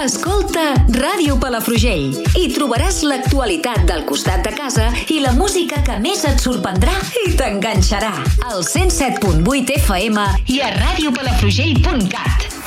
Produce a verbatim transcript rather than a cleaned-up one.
Escolta Ràdio Palafrugell i trobaràs l'actualitat del costat de casa i la música que més et sorprendrà i t'enganxarà. Al cent set punt vuit F M i a ràdio palafrugell punt cat.